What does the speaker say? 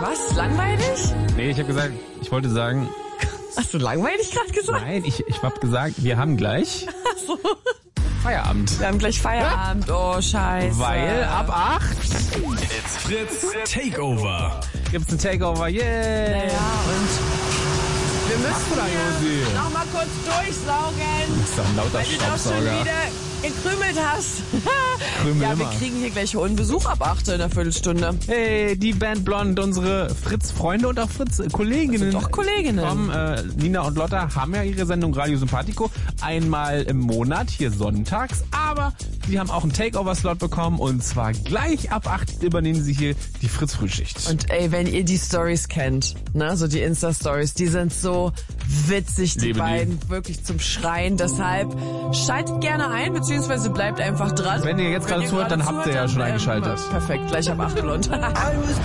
Was? Langweilig? Nee, ich wollte sagen... Hast du langweilig gerade gesagt? Nein, ich hab gesagt, wir haben gleich Ach so. Feierabend. Wir haben gleich Feierabend. Oh, scheiße. Weil ab 8 It's Fritz Takeover. gibt's ein Takeover. Yeah! Ja, und wir müssen hier noch mal kurz durchsaugen. Das ist doch ein lauter Weil du doch schon Staubsauger. wieder gekrümelt hast. Krümel Ja, wir immer. kriegen hier gleich hohen Besuch ab 8 in einer Viertelstunde. Hey, die Band Blond, unsere Fritz-Freunde und auch Fritz-Kolleginnen. Doch Kolleginnen. Nina und Lotta haben ja ihre Sendung Radio Sympathico einmal im Monat, hier sonntags. Aber sie haben auch einen Takeover-Slot bekommen und zwar gleich ab 8 übernehmen sie hier die Fritz-Frühschicht. Und ey, wenn ihr die Stories kennt, ne, so die Insta-Stories, die sind so witzig, die Liebe beiden, wirklich zum Schreien. Deshalb schaltet gerne ein, beziehungsweise bleibt einfach dran. Wenn ihr jetzt gerade zuhört, dann habt ihr ja schon eingeschaltet. Perfekt, gleich ab 8 Blond.